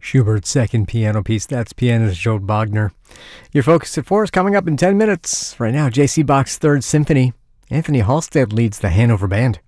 Schubert's second piano piece. That's pianist Joe Bogner. Your Focus at 4 is coming up in 10 minutes. Right now, J.C. Bach's Third Symphony. Anthony Halstead leads the Hanover Band.